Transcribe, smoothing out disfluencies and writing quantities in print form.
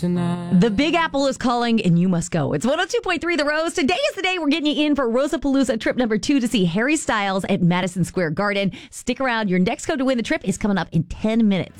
tonight. The Big Apple is calling and you must go. It's 102.3 The Rose. Today is the day we're getting you in for Rosapalooza trip number 2 to see Harry Styles at Madison Square Garden. Stick around. Your next code to win the trip is coming up in 10 minutes.